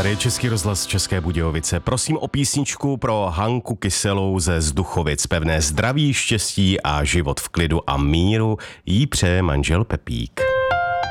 Tady je Český rozhlas České Budějovice. Prosím o písničku pro Hanku Kyselou ze Zduchovic. Pevné zdraví, štěstí a život v klidu a míru jí přeje manžel Pepík.